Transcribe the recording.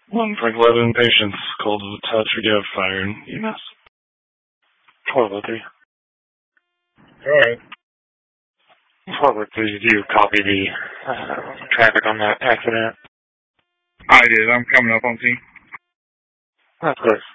1 Frank 11 patients called to the touch forgive fire in EMS. 1203. Alright. 1203, did you copy the traffic on that accident? I did. I'm coming up on scene. Of course.